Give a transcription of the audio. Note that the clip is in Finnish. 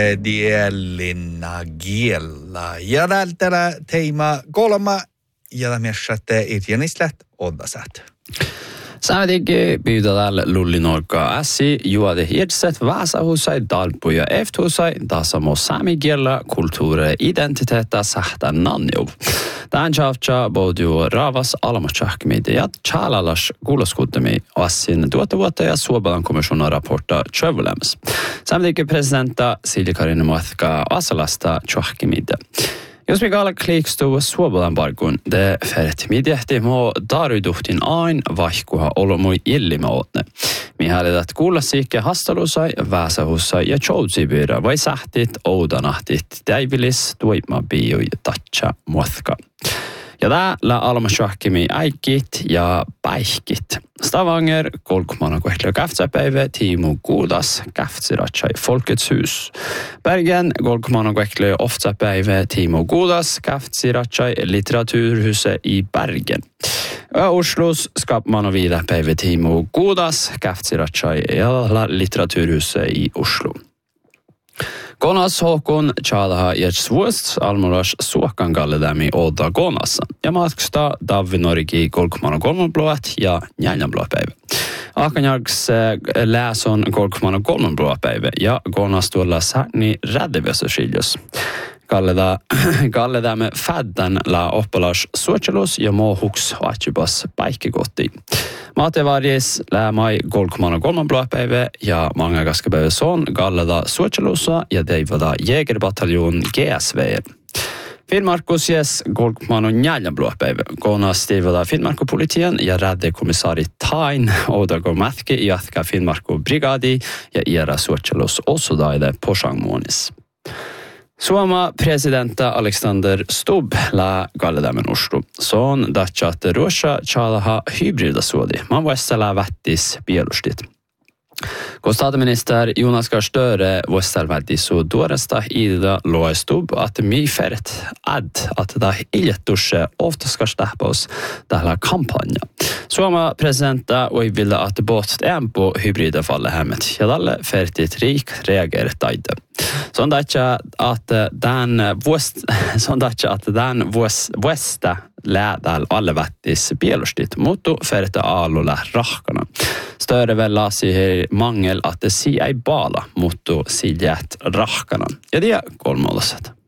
Dielina Giella. Ja täältä teema 3 ja miessätte itjänislät oddasat. Saametikin pyytätään lullinorkaa äsi juode hirtset väsähusai dalpuja efthusai tasamo saamikielä kulttuuri identiteettä sähtää nanjuv. Tämän chavcha bodu ravas alamatchahkmidi ja chalalas kuuloskutami assin tuota vuotta ja Suomen komission raportta Travelams. Saametikin presidentta Silja Karina Matka asalasta chahkmidi. Jos mikä klikstuu Suomen parkun, det färret midjehti mo daruduhtin ain vaihkuha olomui illimaotne. Mihallidat kuullasiikke hastalusai, väsähussai ja choutsibyrä vai sähtit, oudanahtit, täivilis, tuima bioi, tatcha, muotka. Ja täällä almasjohkimi äikit ja päihkit. Stavanger, kolkmana kohtlö käftsäpäivä, Timo Kuudas, käftsiratsai Folkets hus. Bergen, kolkmana kohtlö oftsäpäivä, Timo Kuudas, käftsiratsai litteraturhuset i Bergen. Oslos skapmana vidapäivä, Timo Kuudas, käftsiratsai litteraturhuset i Oslo. Konas Håkon Chalaha Jertsvuost almuras suokan galledämi Oda Konassa. Ja matkusta Davvi Norigi kolkmano kolmonbloat ja njäljanbloapäivä. Ahkanjarks läson kolkmano kolmonbloapäivä ja Konas tuolla särni räddevösöskiljus. Galledämme fädden la oppalas suotselus ja mohuks vaatjubas päikkikotti. Matevarjes lämai kolkmano kolmonbloapäivä ja många gaskapäivä son galleda suotselussa ja teivada jägerbataljon GSV. Finnmarkus jes kolkmano njäljanbloapäivä. Konas teivada Finnmarko-politien ja räddekomissari Tain Odago Mätki jatka Finnmarko-brigadi ja iera suotselus osodaide posangmuonis. Suoma presidentta Alexander Stubb la galledämen Oslo. Son datsat Russia chalaha hybridasuodi. Man vuostella vättis bielustit. Kun statsminister Jonas Gahr Støre vuostella så duoresta ida loe Stubb att mi färt att det iljetusse ofta ska stäppas tällä kampanja. Suoma presidenta och ville att båt på hybrida falle hemmet. Ja dalle färtigt rik reagerar taide. Sondacha att den vuosta läädäl alle vättis bielustit, mutta färte aalulla rahkana. Större väl lasi mangel att det si ei bala, mutta si jät rahkana. Ja det kolmolaset.